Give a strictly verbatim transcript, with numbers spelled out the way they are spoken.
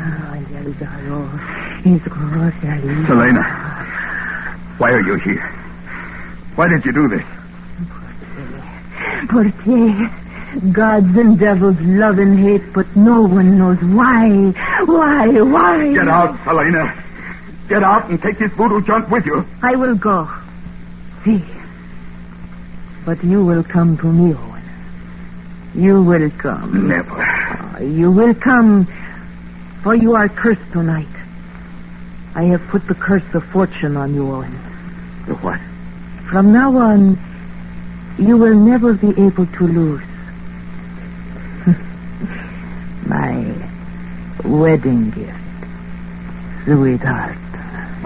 Selena, why are you here? Why did you do this? Portier, gods and devils love and hate, but no one knows why. Why, why? Get out, Selena. Get out and take this voodoo junk with you. I will go. See. But you will come to me, Owen. You will come. Never. Oh, you will come, for you are cursed tonight. I have put the curse of fortune on you, Owen. What? From now on, you will never be able to lose. My wedding gift, sweetheart.